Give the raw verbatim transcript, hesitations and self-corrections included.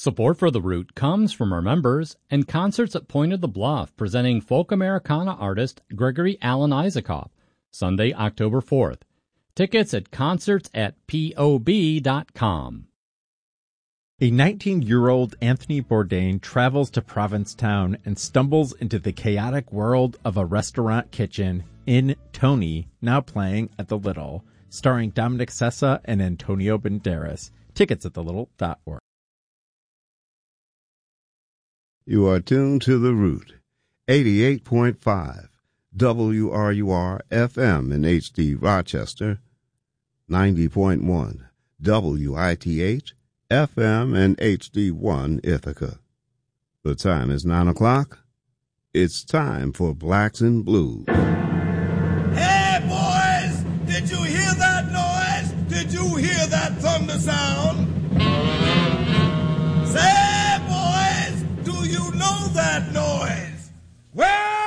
Support for The Root comes from our members and concerts at Point of the Bluff presenting folk Americana artist Gregory Alan Isaacoff, Sunday, October fourth. Tickets at concerts at P O B dot com. A nineteen-year-old Anthony Bourdain travels to Provincetown and stumbles into the chaotic world of a restaurant kitchen in Tony, now playing at the Little, starring Dominic Sessa and Antonio Banderas. Tickets at the little dot org. You are tuned to The Root, eighty-eight point five W R U R F M in H D Rochester, ninety point one W I T H F M and H D one Ithaca. The time is nine o'clock. It's time for Blacks in Blues. Hey, boys! Did you hear that noise? Did you hear that thunder sound? Say, boys, do you know that noise? Well,